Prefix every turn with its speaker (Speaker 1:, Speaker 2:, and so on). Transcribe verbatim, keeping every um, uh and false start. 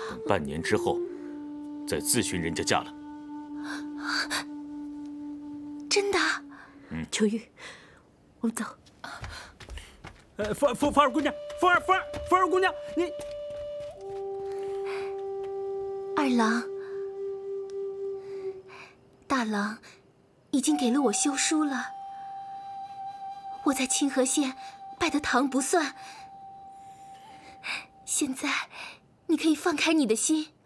Speaker 1: 半年之后再自寻人家嫁了。
Speaker 2: 真的？
Speaker 1: 嗯。
Speaker 2: 秋玉，我们走。
Speaker 3: 呃，福福福儿姑娘，福儿福儿福儿姑娘，你
Speaker 2: 二郎，大郎已经给了我休书了。我在清河县拜的堂不算，现在你可以放开你的心。